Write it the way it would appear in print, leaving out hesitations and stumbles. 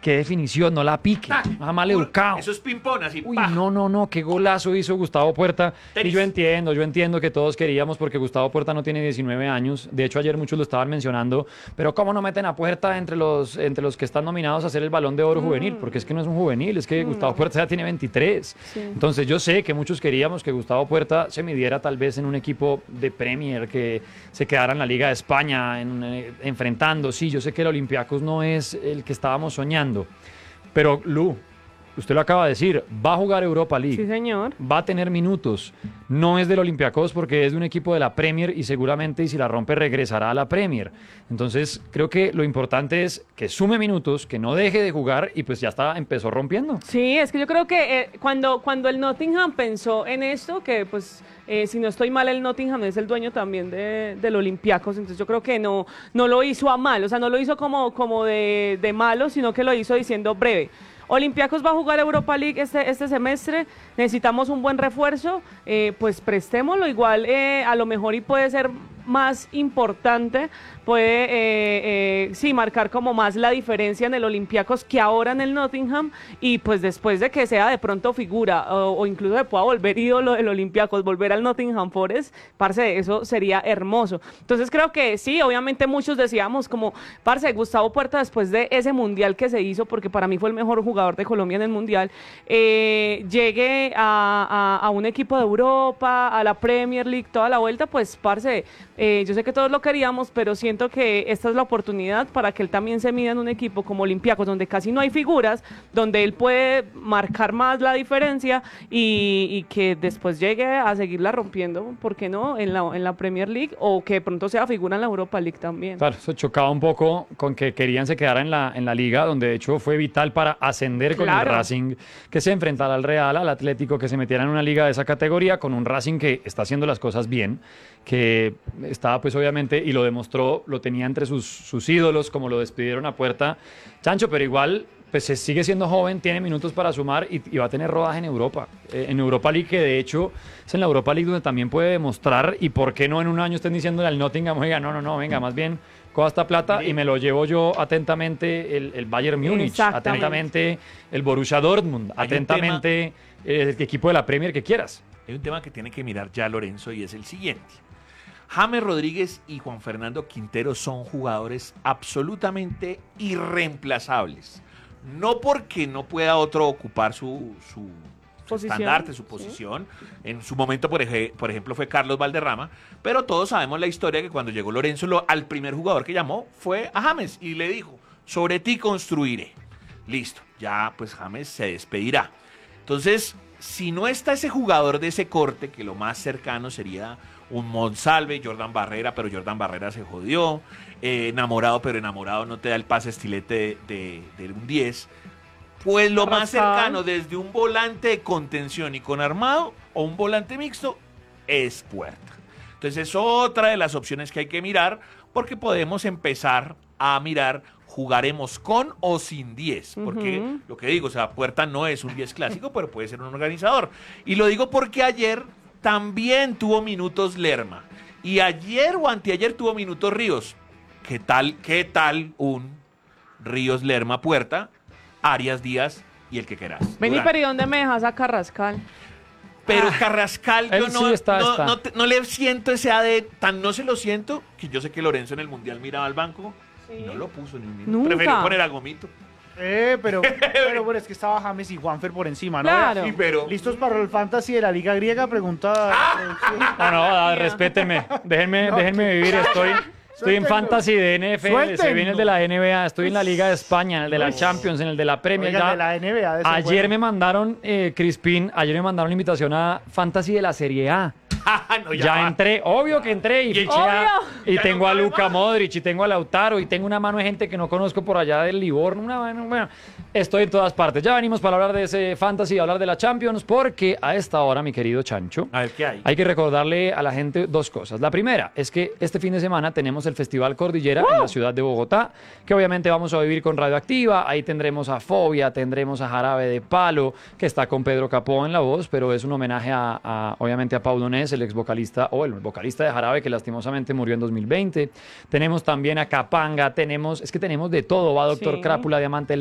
qué definición, no la pique, más mal educado. Eso es ping-pong, así. Uy, no, qué golazo hizo Gustavo Puerta. Tenis. Y yo entiendo que todos queríamos porque Gustavo Puerta no tiene 19 años. De hecho, ayer muchos lo estaban mencionando. Pero ¿cómo no meten a Puerta entre los que están nominados a hacer el Balón de Oro juvenil? Porque es que no es un juvenil, es que Gustavo Puerta ya tiene 23. Sí. Entonces yo sé que muchos queríamos que Gustavo Puerta se midiera tal vez en un equipo de Premier, que se quedara en la Liga de España enfrentando. Sí, yo sé que el Olympiacos no es el que estábamos soñando. Pero, Lu, usted lo acaba de decir, va a jugar Europa League. Sí, señor. Va a tener minutos. No es del Olympiacos porque es de un equipo de la Premier y seguramente, y si la rompe, regresará a la Premier. Entonces, creo que lo importante es que sume minutos, que no deje de jugar y pues ya empezó rompiendo. Sí, es que yo creo que cuando el Nottingham pensó en esto, que pues si no estoy mal, el Nottingham es el dueño también del Olympiacos, entonces yo creo que no lo hizo a mal, o sea, no lo hizo como de malo, sino que lo hizo diciendo breve. Olympiacos va a jugar Europa League este semestre, necesitamos un buen refuerzo, pues prestémoslo, igual a lo mejor y puede ser más importante, puede sí marcar como más la diferencia en el Olympiacos que ahora en el Nottingham, y pues después de que sea de pronto figura o incluso se pueda volver ídolo del Olympiacos, volver al Nottingham Forest, parce, eso sería hermoso. Entonces creo que sí, obviamente muchos decíamos como, parce, Gustavo Puerta después de ese mundial que se hizo, porque para mí fue el mejor jugador de Colombia en el mundial, llegue a un equipo de Europa, a la Premier League, toda la vuelta, pues parce, yo sé que todos lo queríamos, pero siento que esta es la oportunidad para que él también se mida en un equipo como Olympiacos, donde casi no hay figuras, donde él puede marcar más la diferencia y que después llegue a seguirla rompiendo, ¿por qué no? En la Premier League, o que de pronto sea figura en la Europa League también. Claro, eso chocaba un poco con que querían se quedara en la liga, donde de hecho fue vital para ascender con el Racing, que se enfrentara al Real, al Atlético, que se metiera en una liga de esa categoría, con un Racing que está haciendo las cosas bien, que estaba pues obviamente, y lo demostró, lo tenía entre sus ídolos, como lo despidieron a Puerta, Chancho, pero igual pues sigue siendo joven, tiene minutos para sumar y va a tener rodaje en Europa, en Europa League, que de hecho es en la Europa League donde también puede demostrar, y por qué no en un año estén diciéndole al Nottingham, oiga, no, venga, más bien coja esta plata y me lo llevo yo atentamente el Bayern Múnich, atentamente el Borussia Dortmund, atentamente el equipo de la Premier que quieras. Hay un tema que tiene que mirar ya Lorenzo, y es el siguiente. James Rodríguez y Juan Fernando Quintero son jugadores absolutamente irreemplazables. No porque no pueda otro ocupar su estandarte, su posición. Sí. En su momento, por ejemplo, fue Carlos Valderrama, pero todos sabemos la historia que cuando llegó Lorenzo, al primer jugador que llamó fue a James y le dijo, sobre ti construiré. Listo, ya pues James se despedirá. Entonces, si no está ese jugador de ese corte, que lo más cercano sería un Monsalve, Jordan Barrera, pero Jordan Barrera se jodió, enamorado, pero enamorado no te da el pase estilete de un 10, pues lo más cercano desde un volante de contención y con armado o un volante mixto es Puerta. Entonces es otra de las opciones que hay que mirar, porque podemos empezar a mirar, jugaremos con o sin 10, porque lo que digo, o sea, Puerta no es un 10 clásico, pero puede ser un organizador. Y lo digo porque ayer también tuvo minutos Lerma, y ayer o anteayer tuvo minutos Ríos. ¿Qué tal un Ríos, Lerma, Puerta, Arias, Díaz y el que quieras? Vení, pero ¿y dónde me dejas a Carrascal? Pero Carrascal yo sí no le siento ese AD, tan no se lo siento, que yo sé que Lorenzo en el Mundial miraba al banco y no lo puso ni un minuto. Nunca. Prefirió poner a Gomito. Pero es que estaba James y Juanfer por encima, ¿no? Claro. Sí, pero... ¿Listos para el fantasy de la Liga Griega? Pregunta. Respétenme, déjenme vivir, estoy en fantasy de NFL, se viene el de la NBA, estoy en la Liga de España, en el de la Champions, en el de la Premier. Oiga, de la NBA, ayer me mandaron, Crispín, ayer me mandaron la invitación a fantasy de la Serie A. No, ya entré, obvio que entré y tengo a Luka Modric y tengo a Lautaro y tengo una mano de gente que no conozco por allá del Livorno, bueno, estoy en todas partes. Ya venimos para hablar de ese fantasy, hablar de la Champions, porque a esta hora, mi querido Chancho, a ver, ¿qué hay? Hay que recordarle a la gente dos cosas. La primera es que este fin de semana tenemos el Festival Cordillera en la ciudad de Bogotá, que obviamente vamos a vivir con Radioactiva. Ahí tendremos a Fobia, tendremos a Jarabe de Palo, que está con Pedro Capó en la voz, pero es un homenaje obviamente a Pau Donés, el ex vocalista, o el vocalista de Jarabe, que lastimosamente murió en 2020. Tenemos también a Capanga, tenemos de todo. Va Doctor Crápula, Diamante